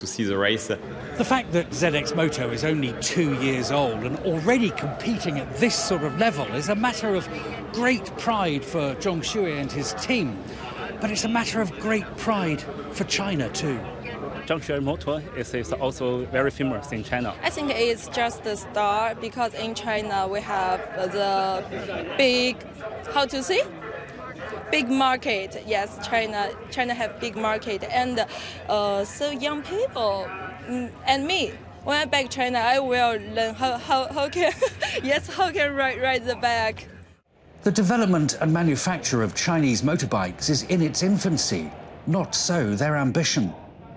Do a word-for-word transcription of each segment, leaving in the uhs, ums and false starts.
to see the race. The fact that Z X Moto is only two years old and already competing at this sort of level is a matter of great pride for Zhong Shui and his team, but it's a matter of great pride for China too. Zhong Shui Motor is, is also very famous in China. I think it's just the start because in China we have the big, how to say? Big market. Yes, China China have big market, and uh, so young people mm, and me. When I back China, I will learn how how, how can yes how can ride ride the bike. The development and manufacture of Chinese motorbikes is in its infancy. Not so their ambition.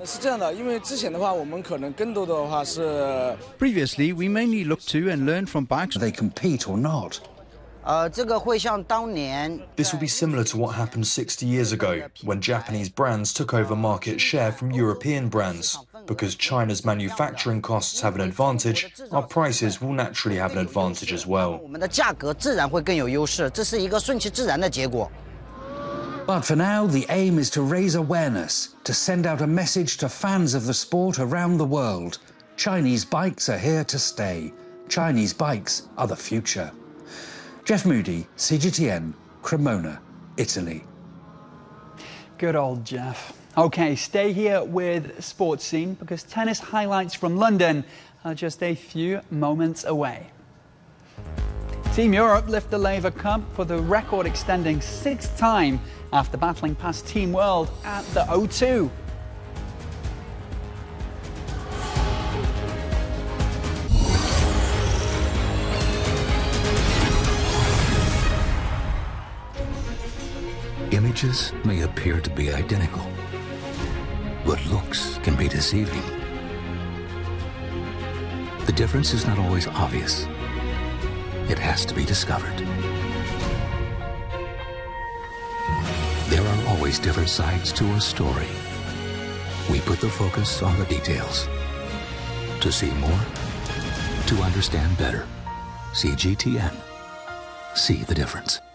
Previously, we mainly looked to and learned from bikes. They compete or not. This will be similar to what happened sixty years ago, when Japanese brands took over market share from European brands. Because China's manufacturing costs have an advantage, our prices will naturally have an advantage as well. But for now, the aim is to raise awareness, to send out a message to fans of the sport around the world. Chinese bikes are here to stay. Chinese bikes are the future. Jeff Moody, C G T N, Cremona, Italy. Good old Jeff. OK, stay here with Sports Scene because tennis highlights from London are just a few moments away. Team Europe lift the Laver Cup for the record-extending sixth time after battling past Team World at the O two. Images may appear to be identical, but looks can be deceiving. The difference is not always obvious. It has to be discovered. There are always different sides to a story. We put the focus on the details. To see more, to understand better. C G T N. See the difference.